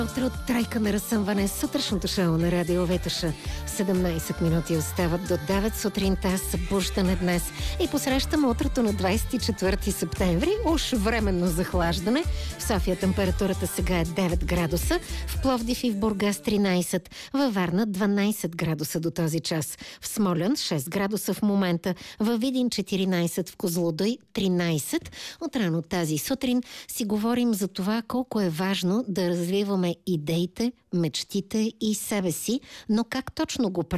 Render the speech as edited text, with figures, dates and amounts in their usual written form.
Утро от трайка на разсъмване, сутрешното шоу на Радио Ветеша. 17 минути остават до 9 сутринта, събуждане днес. И посрещаме утрото на 24 септември, уж временно захлаждане. В София температурата сега е 9 градуса, в Пловдив и в Бургас 13, във Варна 12 градуса до този час, в Смолян 6 градуса в момента, във Видин 14, в Козлодуй 13. Отрано тази сутрин си говорим за това колко е важно да развиваме идеите, мечтите и себе си, но как точно го правим?